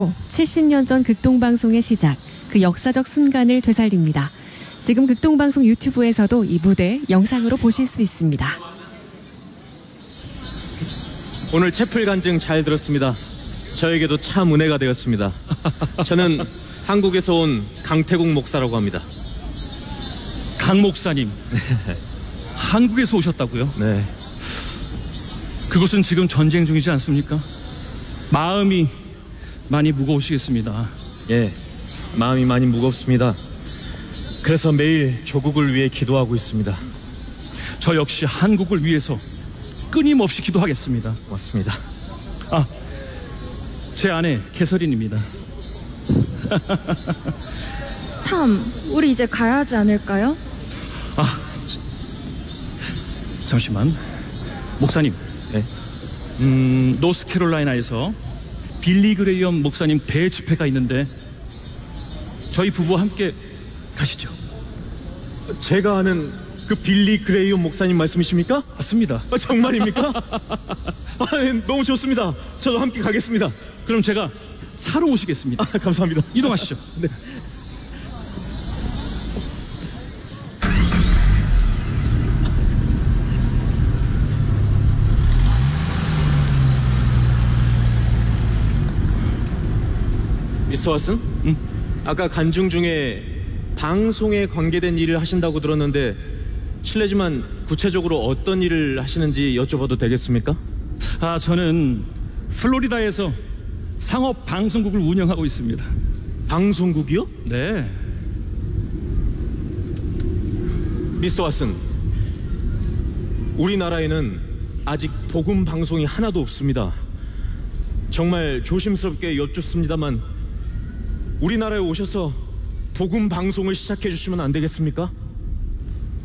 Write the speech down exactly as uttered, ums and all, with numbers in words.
칠십 년 전 극동방송의 시작, 그 역사적 순간을 되살립니다. 지금 극동방송 유튜브에서도 이 무대 영상으로 보실 수 있습니다. 오늘 채플 간증 잘 들었습니다. 저에게도 참 은혜가 되었습니다. 저는 한국에서 온 강태국 목사라고 합니다. 강 목사님, 한국에서 오셨다고요? 네. 그곳은 지금 전쟁 중이지 않습니까? 마음이 많이 무거우시겠습니다. 예, 마음이 많이 무겁습니다. 그래서 매일 조국을 위해 기도하고 있습니다. 저 역시 한국을 위해서 끊임없이 기도하겠습니다. 맞습니다. 아, 제 아내 개설인입니다. 탐, 우리 이제 가야 하지 않을까요? 아, 잠시만. 목사님, 네. 음, 노스캐롤라이나에서 빌리 그레이엄 목사님 대집회가 있는데 저희 부부와 함께 가시죠. 제가 아는 그 빌리 그레이엄 목사님 말씀이십니까? 맞습니다. 아, 정말입니까? 아, 네, 너무 좋습니다. 저도 함께 가겠습니다. 그럼 제가 차로 모시겠습니다. 아, 감사합니다. 이동하시죠. 네. 미스터 왓슨? 응? 아까 간중 중에 방송에 관계된 일을 하신다고 들었는데 실례지만 구체적으로 어떤 일을 하시는지 여쭤봐도 되겠습니까? 아, 저는 플로리다에서 상업 방송국을 운영하고 있습니다. 방송국이요? 네. 미스터 왓슨, 우리나라에는 아직 복음 방송이 하나도 없습니다. 정말 조심스럽게 여쭙습니다만 우리나라에 오셔서 복음 방송을 시작해 주시면 안 되겠습니까?